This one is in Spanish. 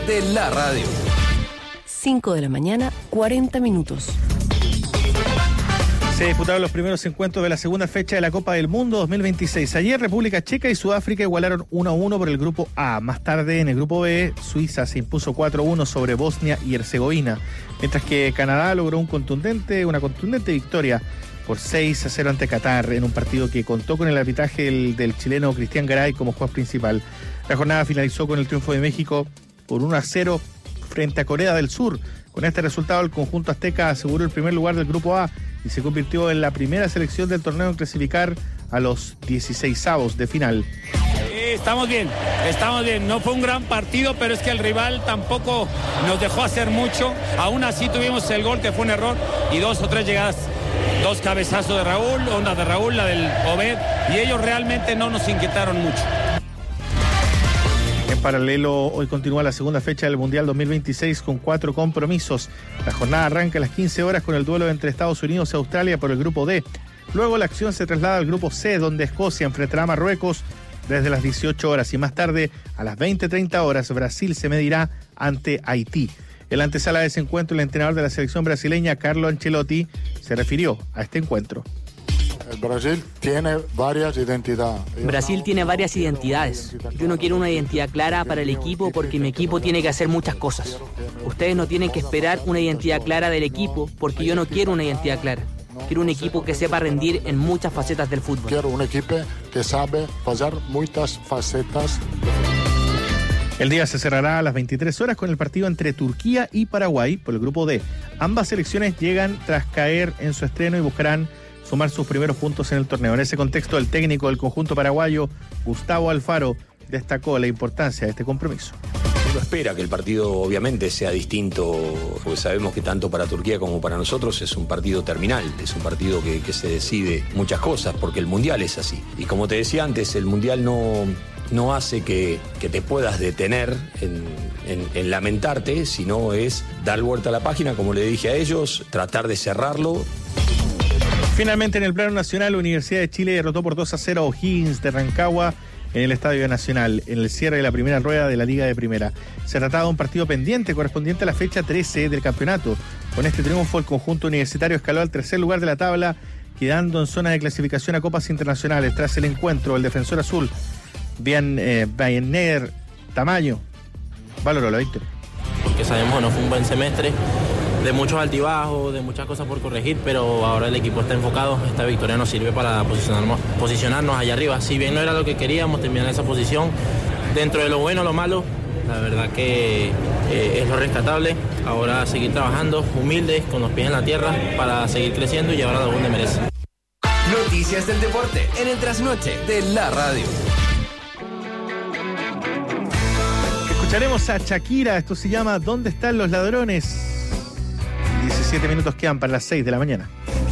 de la radio. 5 de la mañana, 40 minutos. Se disputaron los primeros encuentros de la segunda fecha de la Copa del Mundo 2026. Ayer República Checa y Sudáfrica igualaron 1-1 por el grupo A. Más tarde en el grupo B, Suiza se impuso 4-1 sobre Bosnia y Herzegovina, mientras que Canadá logró una contundente victoria por 6-0 ante Qatar, en un partido que contó con el arbitraje del chileno Cristian Garay como juez principal. La jornada finalizó con el triunfo de México por 1-0 frente a Corea del Sur. Con este resultado, el conjunto azteca aseguró el primer lugar del grupo A y se convirtió en la primera selección del torneo en clasificar a los 16avos de final. Estamos bien. No fue un gran partido, pero es que el rival tampoco nos dejó hacer mucho. Aún así tuvimos el gol, que fue un error, y 2 o 3 llegadas. 2 cabezazos de Raúl, una de Raúl, la del Obed, y ellos realmente no nos inquietaron mucho. En paralelo, hoy continúa la segunda fecha del Mundial 2026 con 4 compromisos. La jornada arranca a las 15 horas con el duelo entre Estados Unidos y Australia por el grupo D. Luego la acción se traslada al grupo C, donde Escocia enfrentará a Marruecos desde las 18 horas y más tarde, a las 20:30 horas, Brasil se medirá ante Haití. En la antesala de ese encuentro, el entrenador de la selección brasileña, Carlo Ancelotti, se refirió a este encuentro. Brasil tiene varias identidades. Yo no quiero una identidad clara para el equipo porque mi equipo tiene que hacer muchas cosas. Ustedes no tienen que esperar una identidad clara del equipo porque yo no quiero una identidad clara. Quiero un equipo que sepa rendir en muchas facetas del fútbol. Quiero un equipo que sabe hacer muchas facetas. El día se cerrará a las 23 horas con el partido entre Turquía y Paraguay por el grupo D. Ambas selecciones llegan tras caer en su estreno y buscarán sumar sus primeros puntos en el torneo. En ese contexto, el técnico del conjunto paraguayo, Gustavo Alfaro, destacó la importancia de este compromiso. Uno espera que el partido obviamente sea distinto, porque sabemos que tanto para Turquía como para nosotros es un partido terminal, es un partido que se decide muchas cosas, porque el Mundial es así. Y como te decía antes, el Mundial no hace que te puedas detener en lamentarte, sino es dar vuelta a la página, como le dije a ellos, tratar de cerrarlo. Finalmente, en el plano nacional, la Universidad de Chile derrotó por 2-0 a O'Higgins de Rancagua en el Estadio Nacional, en el cierre de la primera rueda de la Liga de Primera. Se trataba de un partido pendiente correspondiente a la fecha 13 del campeonato. Con este triunfo, el conjunto universitario escaló al tercer lugar de la tabla, quedando en zona de clasificación a Copas Internacionales. Tras el encuentro, el defensor azul, Bayerneder Tamayo, valoró la victoria. Porque sabemos que no fue un buen semestre, de muchos altibajos, de muchas cosas por corregir, pero ahora el equipo está enfocado. Esta victoria nos sirve para posicionarnos allá arriba. Si bien no era lo que queríamos, terminar en esa posición, dentro de lo bueno, lo malo, la verdad que es lo rescatable. Ahora seguir trabajando, humildes, con los pies en la tierra, para seguir creciendo y llevar a donde merece. Noticias del deporte en el trasnoche de la radio. Escucharemos a Shakira, esto se llama ¿Dónde están los ladrones? 17 minutos quedan para las 6 de la mañana.